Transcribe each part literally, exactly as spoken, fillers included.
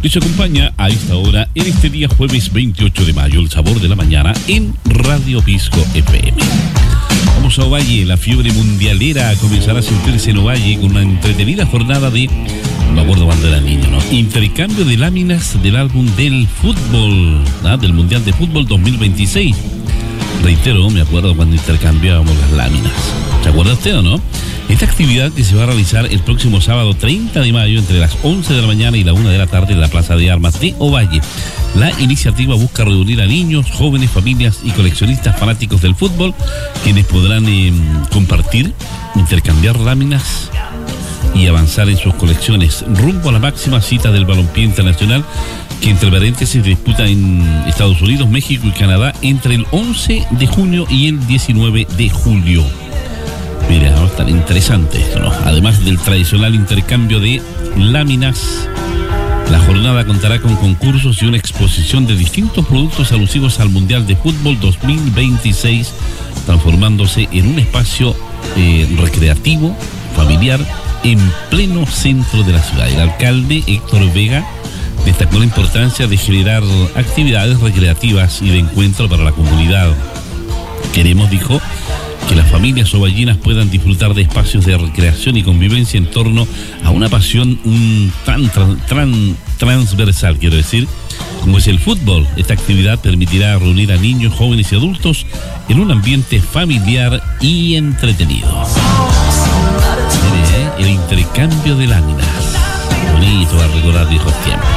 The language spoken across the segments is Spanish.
Les acompaña a esta hora, en este día jueves veintiocho de mayo, el sabor de la mañana en Radio Pisco F M. Vamos a Ovalle, la fiebre mundialera comenzará a sentirse en Ovalle con una entretenida jornada de, no me acuerdo cuando era niño, ¿no? Intercambio de láminas del álbum del fútbol, ¿no? Del Mundial de Fútbol dos mil veintiséis. Reitero, me acuerdo cuando intercambiábamos las láminas. ¿Se acuerda usted o no? Esta actividad que se va a realizar el próximo sábado treinta de mayo entre las once de la mañana y la una de la tarde en la Plaza de Armas de Ovalle. La iniciativa busca reunir a niños, jóvenes, familias y coleccionistas fanáticos del fútbol, quienes podrán eh, compartir, intercambiar láminas y avanzar en sus colecciones rumbo a la máxima cita del balompié internacional, que entre paréntesis se disputa en Estados Unidos, México y Canadá entre el once de junio y el diecinueve de julio. Mira, va a estar interesante esto, ¿no? Además del tradicional intercambio de láminas, la jornada contará con concursos y una exposición de distintos productos alusivos al Mundial de Fútbol dos mil veintiséis, transformándose en un espacio eh, recreativo, familiar, en pleno centro de la ciudad. El alcalde Héctor Vega destacó la importancia de generar actividades recreativas y de encuentro para la comunidad. Queremos, dijo, que las familias ovallinas puedan disfrutar de espacios de recreación y convivencia en torno a una pasión un, tan, tan, tan transversal, quiero decir, como es el fútbol. Esta actividad permitirá reunir a niños, jóvenes y adultos en un ambiente familiar y entretenido. Mire, ¿eh? El intercambio de láminas. Bonito a recordar viejos tiempos.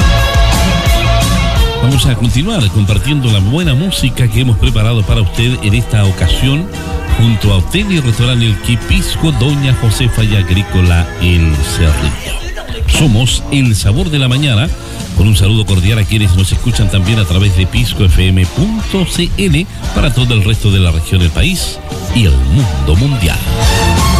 Vamos a continuar compartiendo la buena música que hemos preparado para usted en esta ocasión, junto a Hotel y Restaurante El Quipisco, Doña Josefa y Agrícola El Cerrito. Somos El Sabor de la Mañana, con un saludo cordial a quienes nos escuchan también a través de pisco f m punto c l para todo el resto de la región del país y el mundo mundial.